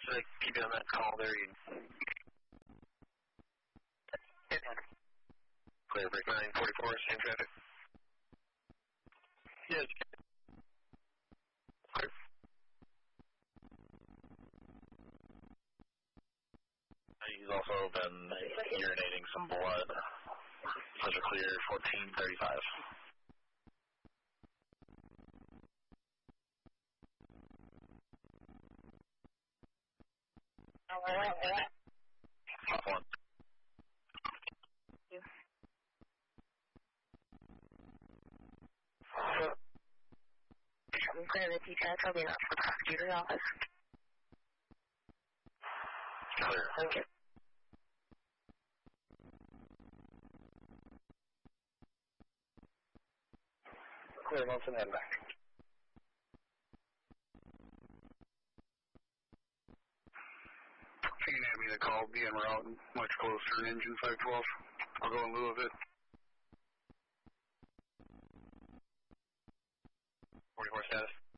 keep you on that call there. Clear, break 944, same traffic. Yes. Clear. He's also been urinating some blood. Such a clear 1435. Top one. Yeah. I'm clear the details. I'll be out for the prosecutor's office. Clear. Thank you. Clear, Munson, head back. If you can have me the call, be en route and much closer than engine 512. I'll go in lieu of it. 44 status.